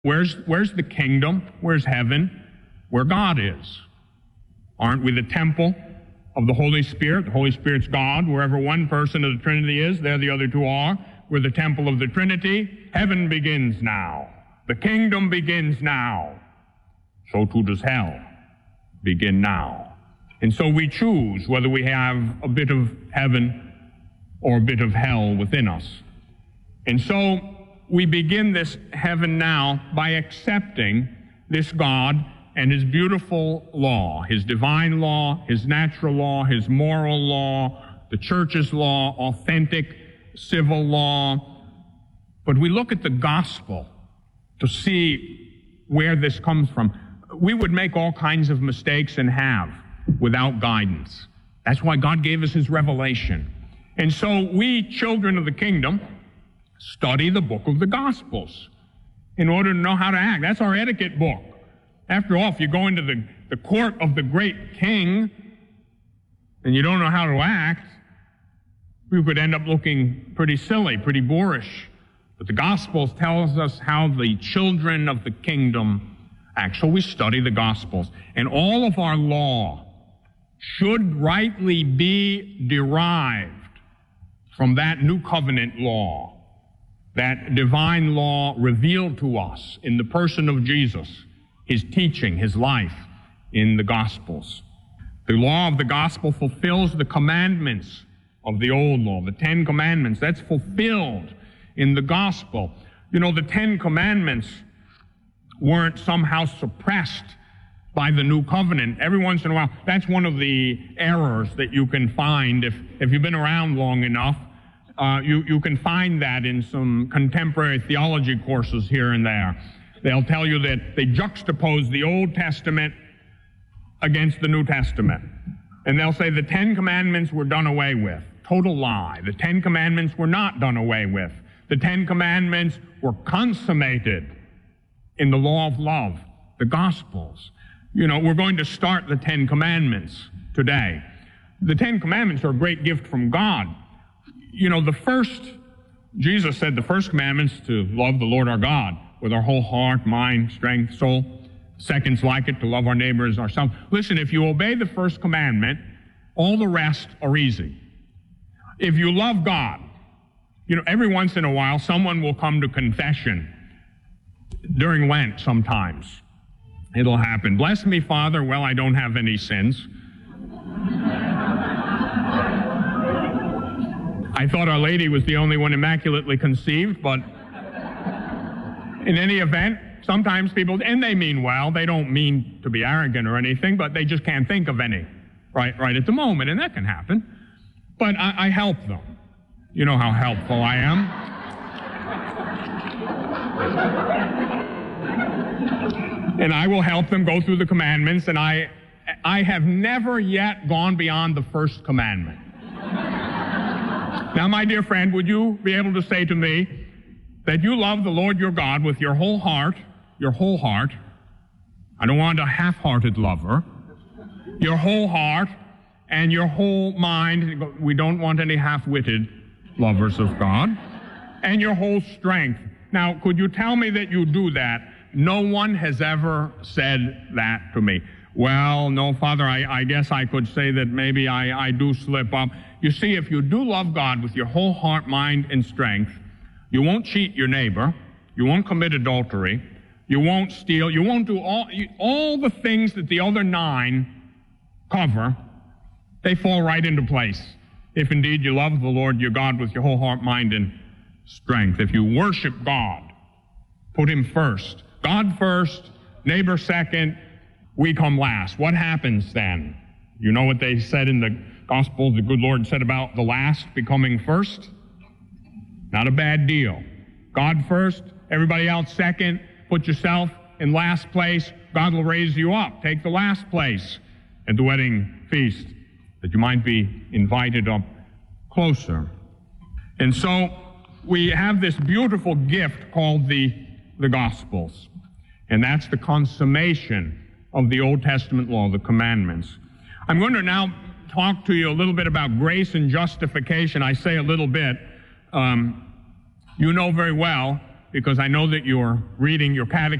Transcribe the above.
Where's the kingdom? Where's heaven? Where God is. Aren't we the temple of the Holy Spirit? The Holy Spirit's God. Wherever one person of the Trinity is, there the other two are. We're the temple of the Trinity. Heaven begins now. The kingdom begins now. So too does hell begin now. And so we choose whether we have a bit of heaven or a bit of hell within us. And so we begin this heaven now by accepting this God and his beautiful law, his divine law, his natural law, his moral law, the church's law, authentic civil law. But we look at the gospel to see where this comes from. We would make all kinds of mistakes and have without guidance. That's why God gave us his revelation. And so we, children of the kingdom, study the book of the Gospels in order to know how to act. That's our etiquette book. After all, if you go into the court of the great king and you don't know how to act, you could end up looking pretty silly, pretty boorish. But the Gospels tells us how the children of the kingdom act. So we study the Gospels. And all of our law should rightly be derived from that new covenant law, that divine law revealed to us in the person of Jesus, his teaching, his life in the Gospels. The law of the gospel fulfills the commandments of the old law, the 10 commandments. That's fulfilled in the gospel. You know, the 10 commandments weren't somehow suppressed by the new covenant. Every once in a while, that's one of the errors that you can find if you've been around long enough. You can find that in some contemporary theology courses here and there. They'll tell you that they juxtapose the Old Testament against the New Testament. And they'll say the 10 commandments were done away with. Total lie. The 10 commandments were not done away with. The 10 commandments were consummated in the law of love, the Gospels. You know, we're going to start the 10 commandments today. The 10 commandments are a great gift from God. You know, Jesus said the first commandment's to love the Lord our God with our whole heart, mind, strength, soul. Second's like it, to love our neighbor as ourselves. Listen, if you obey the first commandment, all the rest are easy. If you love God, you know, every once in a while, someone will come to confession during Lent sometimes. It'll happen. Bless me, Father. Well, I don't have any sins. I thought Our Lady was the only one immaculately conceived, but in any event, sometimes people, and they mean well, they don't mean to be arrogant or anything, but they just can't think of any right at the moment, and that can happen. But I help them. You know how helpful I am. And I will help them go through the commandments, and I have never yet gone beyond the first commandment. Now, my dear friend, would you be able to say to me that you love the Lord your God with your whole heart, I don't want a half-hearted lover, your whole heart and your whole mind, we don't want any half-witted lovers of God, and your whole strength. Now, could you tell me that you do that? No one has ever said that to me. Well, no, Father, I guess I could say that maybe I do slip up. You see, if you do love God with your whole heart, mind, and strength, you won't cheat your neighbor, you won't commit adultery, you won't steal, you won't do all the things that the other 9 cover. They fall right into place. If indeed you love the Lord your God with your whole heart, mind, and strength. If you worship God, put him first. God first, neighbor second, we come last. What happens then? You know what they said in the gospel, the good Lord said about the last becoming first? Not a bad deal. God first, everybody else second, put yourself in last place. God will raise you up. Take the last place at the wedding feast, that you might be invited up closer. And so we have this beautiful gift called the Gospels. And that's the consummation of the Old Testament law, the commandments. I'm going to now talk to you a little bit about grace and justification. I say a little bit. You know very well because I know that you're reading your catechism